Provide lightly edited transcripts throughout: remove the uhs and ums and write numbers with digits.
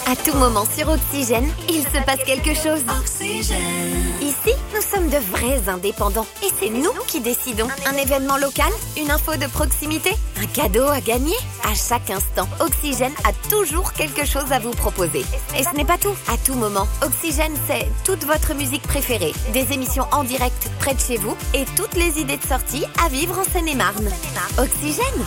À tout moment sur Oxygène, il se passe quelque chose. Ici, nous sommes de vrais indépendants. Et c'est nous qui décidons. Un événement local, une info de proximité, un cadeau à gagner. À chaque instant, Oxygène a toujours quelque chose à vous proposer. Et ce n'est pas tout. À tout moment, Oxygène, c'est toute votre musique préférée, des émissions en direct près de chez vous et toutes les idées de sortie à vivre en Seine-et-Marne. Oxygène.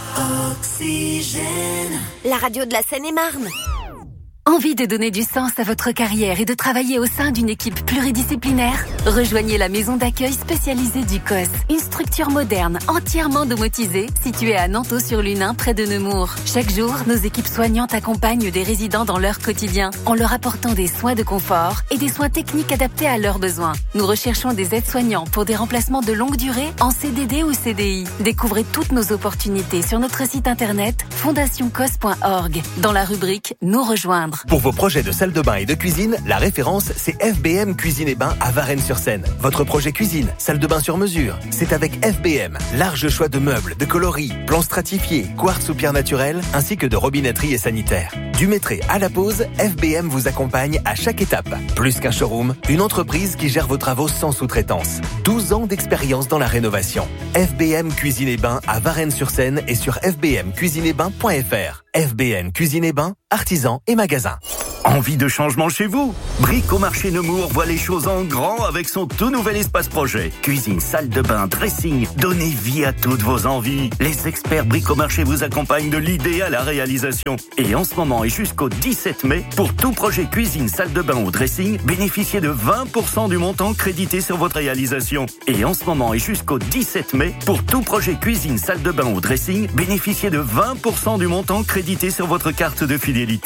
La radio de la Seine-et-Marne. Envie de donner du sens à votre carrière et de travailler au sein d'une équipe pluridisciplinaire? Rejoignez la maison d'accueil spécialisée du COS, une structure moderne, entièrement domotisée, située à Nanteau-sur-Lunain, près de Nemours. Chaque jour, nos équipes soignantes accompagnent des résidents dans leur quotidien, en leur apportant des soins de confort et des soins techniques adaptés à leurs besoins. Nous recherchons des aides-soignants pour des remplacements de longue durée en CDD ou CDI. Découvrez toutes nos opportunités sur notre site internet fondationcos.org, dans la rubrique Nous rejoindre. Pour vos projets de salle de bain et de cuisine, la référence, c'est FBM Cuisine et Bain à Varennes-sur-Seine. Votre projet cuisine, salle de bain sur mesure, c'est avec FBM. Large choix de meubles, de coloris, plans stratifiés, quartz ou pierre naturelle, ainsi que de robinetterie et sanitaire. Du métrer à la pause, FBM vous accompagne à chaque étape. Plus qu'un showroom, une entreprise qui gère vos travaux sans sous-traitance. 12 ans d'expérience dans la rénovation. FBM Cuisine et Bain à Varennes-sur-Seine et sur fbmcuisineetbain.fr. FBM Cuisine et Bain, artisans et magasins. Envie de changement chez vous? Bricomarché Nemours voit les choses en grand avec son tout nouvel espace projet. Cuisine, salle de bain, dressing, donnez vie à toutes vos envies. Les experts Bricomarché vous accompagnent de l'idée à la réalisation. Et en ce moment et jusqu'au 17 mai, pour tout projet cuisine, salle de bain ou dressing, bénéficiez de 20% du montant crédité sur votre réalisation. Et en ce moment et jusqu'au 17 mai, pour tout projet cuisine, salle de bain ou dressing, bénéficiez de 20% du montant crédité sur votre carte de fidélité.